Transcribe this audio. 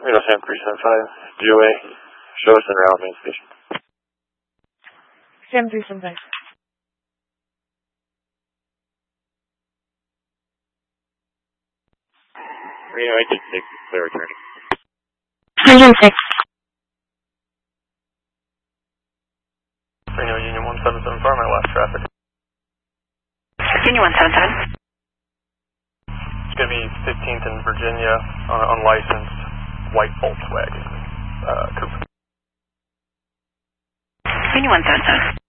Reno Sam 375, DOA, show us in route main station. Sam 375. Reno 866, clear returning. 106. Reno Union 1774, my last traffic. Union 177. It's going to be 15th in Virginia on an unlicensed white Volkswagen coupe. Union 177.